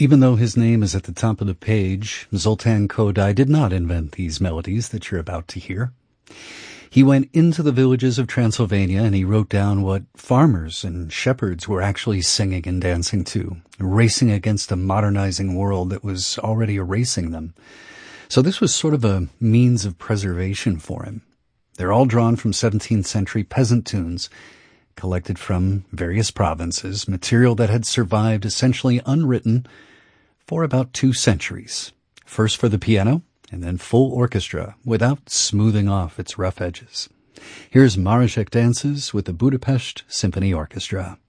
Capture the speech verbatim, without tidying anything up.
Even though his name is at the top of the page, Zoltan Kodály did not invent these melodies that you're about to hear. He went into the villages of Transylvania and he wrote down what farmers and shepherds were actually singing and dancing to, racing against a modernizing world that was already erasing them. So this was sort of a means of preservation for him. They're all drawn from seventeenth century peasant tunes, collected from various provinces, material that had survived essentially unwritten for about two centuries, first for the piano and then full orchestra without smoothing off its rough edges. Here's Maroszek Dances with the Budapest Symphony Orchestra.